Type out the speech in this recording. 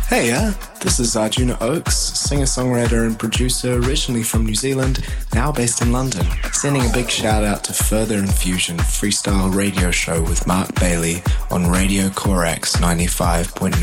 Hey, this is Arjuna Oakes, singer-songwriter and producer originally from New Zealand, now based in London. Sending a big shout out to Further Infusion freestyle radio show with Mark Bailey on Radio Corax 95.9